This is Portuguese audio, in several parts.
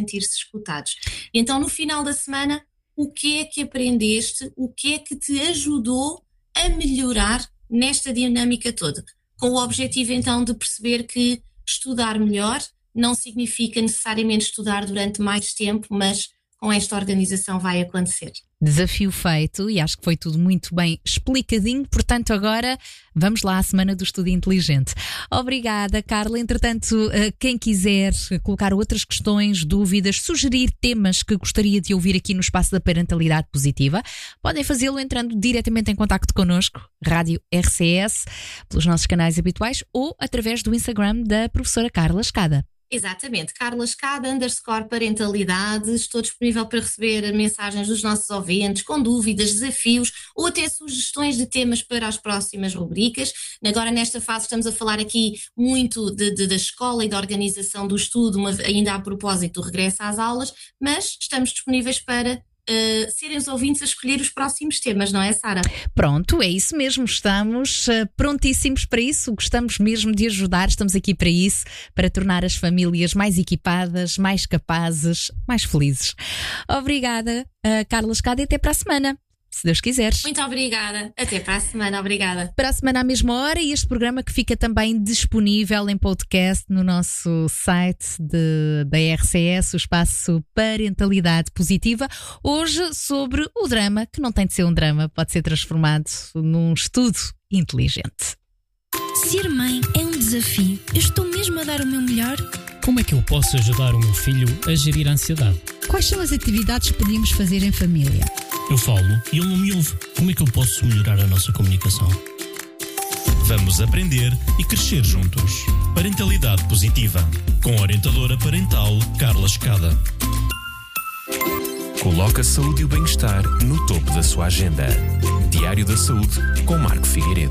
sentir-se escutados. E então, no final da semana, o que é que aprendeste? O que é que te ajudou a melhorar nesta dinâmica toda? Com o objetivo, então, de perceber que estudar melhor não significa necessariamente estudar durante mais tempo, mas com esta organização vai acontecer. Desafio feito, e acho que foi tudo muito bem explicadinho, portanto agora vamos lá à Semana do Estudo Inteligente. Obrigada, Carla. Entretanto, quem quiser colocar outras questões, dúvidas, sugerir temas que gostaria de ouvir aqui no Espaço da Parentalidade Positiva, podem fazê-lo entrando diretamente em contacto connosco, Rádio RCS, pelos nossos canais habituais ou através do Instagram da professora Carla Escada. Exatamente, Carla Escada, _parentalidade. Estou disponível para receber mensagens dos nossos ouvintes com dúvidas, desafios ou até sugestões de temas para as próximas rubricas. Agora, nesta fase, estamos a falar aqui muito da escola e da organização do estudo, ainda a propósito do regresso às aulas, mas estamos disponíveis para serem os ouvintes a escolher os próximos temas, não é, Sara? Pronto, é isso mesmo, estamos prontíssimos para isso, gostamos mesmo de ajudar, estamos aqui para isso, para tornar as famílias mais equipadas, mais capazes, mais felizes. Obrigada, Carla Escada, e até para a semana, se Deus quiseres. Muito obrigada, até para a semana, obrigada. Para a semana à mesma hora, e este programa que fica também disponível em podcast no nosso site da RCS, o Espaço Parentalidade Positiva, hoje sobre o drama, que não tem de ser um drama, pode ser transformado num estudo inteligente. Ser mãe é um desafio. Eu estou mesmo a dar o meu melhor? Como é que eu posso ajudar o meu filho a gerir a ansiedade? Quais são as atividades que podíamos fazer em família? Eu falo e ele não me ouve. Como é que eu posso melhorar a nossa comunicação? Vamos aprender e crescer juntos. Parentalidade Positiva, com a orientadora parental Carla Escada. Coloque a saúde e o bem-estar no topo da sua agenda. Diário da Saúde, com Marco Figueiredo.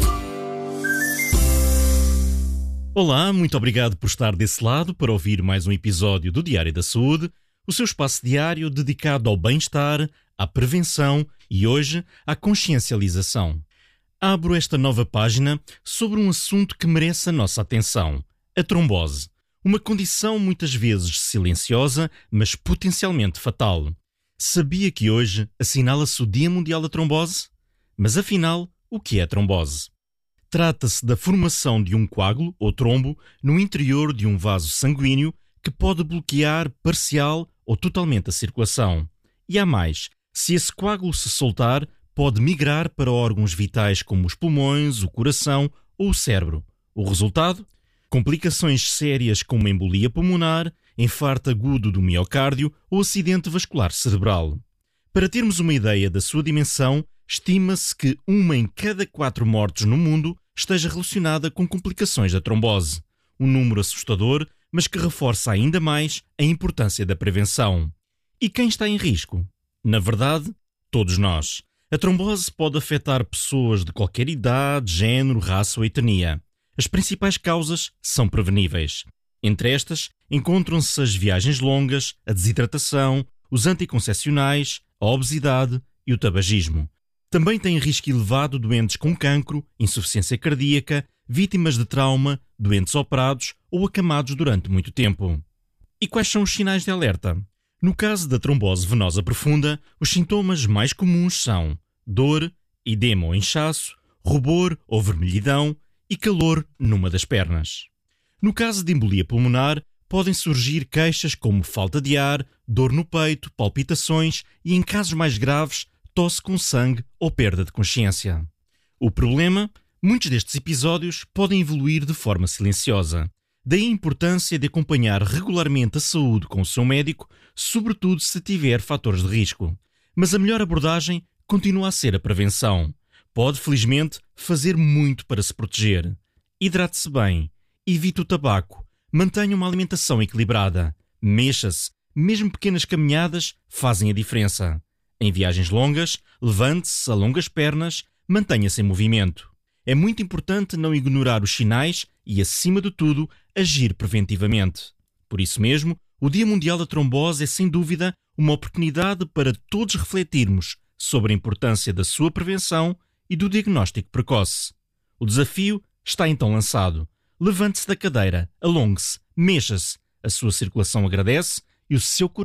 Olá, muito obrigado por estar desse lado para ouvir mais um episódio do Diário da Saúde, o seu espaço diário dedicado ao bem-estar, à prevenção e hoje à consciencialização. Abro esta nova página sobre um assunto que merece a nossa atenção: a trombose. Uma condição muitas vezes silenciosa, mas potencialmente fatal. Sabia que hoje assinala-se o Dia Mundial da Trombose? Mas afinal, o que é a trombose? Trata-se da formação de um coágulo, ou trombo, no interior de um vaso sanguíneo que pode bloquear parcial ou totalmente a circulação. E há mais, se esse coágulo se soltar, pode migrar para órgãos vitais como os pulmões, o coração ou o cérebro. O resultado? Complicações sérias como embolia pulmonar, infarto agudo do miocárdio ou acidente vascular cerebral. Para termos uma ideia da sua dimensão, estima-se que 1 em cada 4 mortes no mundo esteja relacionada com complicações da trombose. Um número assustador, mas que reforça ainda mais a importância da prevenção. E quem está em risco? Na verdade, todos nós. A trombose pode afetar pessoas de qualquer idade, género, raça ou etnia. As principais causas são preveníveis. Entre estas, encontram-se as viagens longas, a desidratação, os anticoncepcionais, a obesidade e o tabagismo. Também têm risco elevado doentes com cancro, insuficiência cardíaca, vítimas de trauma, doentes operados ou acamados durante muito tempo. E quais são os sinais de alerta? No caso da trombose venosa profunda, os sintomas mais comuns são dor, edema ou inchaço, rubor ou vermelhidão e calor numa das pernas. No caso de embolia pulmonar, podem surgir queixas como falta de ar, dor no peito, palpitações e, em casos mais graves, tosse com sangue ou perda de consciência. O problema? Muitos destes episódios podem evoluir de forma silenciosa. Daí a importância de acompanhar regularmente a saúde com o seu médico, sobretudo se tiver fatores de risco. Mas a melhor abordagem continua a ser a prevenção. Pode, felizmente, fazer muito para se proteger. Hidrate-se bem, evite o tabaco, mantenha uma alimentação equilibrada, mexa-se, mesmo pequenas caminhadas fazem a diferença. Em viagens longas, levante-se, alongue as pernas, mantenha-se em movimento. É muito importante não ignorar os sinais e, acima de tudo, agir preventivamente. Por isso mesmo, o Dia Mundial da Trombose é, sem dúvida, uma oportunidade para todos refletirmos sobre a importância da sua prevenção e do diagnóstico precoce. O desafio está então lançado. Levante-se da cadeira, alongue-se, mexa-se. A sua circulação agradece e o seu coração